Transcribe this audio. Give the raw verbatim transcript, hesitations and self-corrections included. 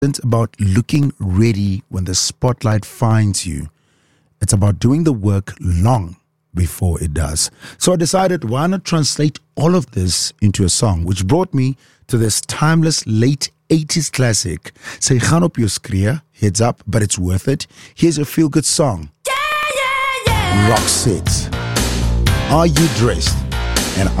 isn't about looking ready when the spotlight finds you. It's about doing the work long before it does. So I decided, why not translate all of this into a song, which brought me to this timeless late eighties classic. Sy gaan op jou skree, heads up, but it's worth it. Here's a feel-good song. Yeah, yeah, yeah. Roxette. Are You Dressed? And